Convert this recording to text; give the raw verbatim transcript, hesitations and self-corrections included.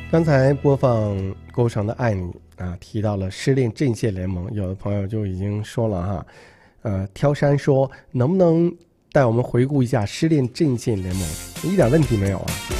刚才播放勾上的爱你啊，提到了失恋阵线联盟，有的朋友就已经说了哈，呃，挑山说能不能带我们回顾一下失恋阵线联盟？一点问题没有啊。